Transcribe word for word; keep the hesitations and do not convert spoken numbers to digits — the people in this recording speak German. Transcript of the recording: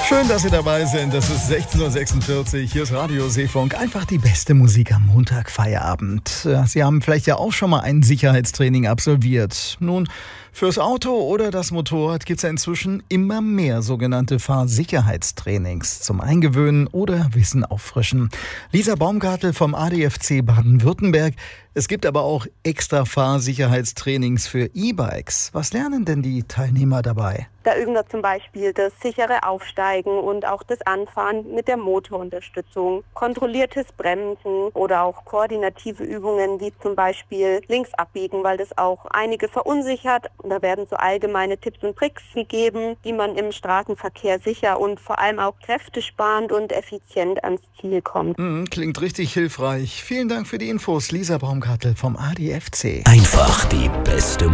Schön, dass Sie dabei sind. Das ist sechzehn Uhr sechsundvierzig. Hier ist Radio Seefunk. Einfach die beste Musik am Montag, Feierabend. Sie haben vielleicht ja auch schon mal ein Sicherheitstraining absolviert. Nun, fürs Auto oder das Motorrad gibt es ja inzwischen immer mehr sogenannte Fahrsicherheitstrainings zum Eingewöhnen oder Wissen auffrischen. Lisa Baumgartel vom A D F C Baden-Württemberg. Es gibt aber auch extra Fahrsicherheitstrainings für E-Bikes. Was lernen denn die Teilnehmer dabei? Da üben wir zum Beispiel das sichere Aufsteigen und auch das Anfahren mit der Motorunterstützung, kontrolliertes Bremsen oder auch koordinative Übungen wie zum Beispiel links abbiegen, weil das auch einige verunsichert. Und da werden so allgemeine Tipps und Tricks gegeben, wie man im Straßenverkehr sicher und vor allem auch kräftesparend und effizient ans Ziel kommt. Mhm, klingt richtig hilfreich. Vielen Dank für die Infos, Lisa Baumgartel vom A D F C. Einfach die beste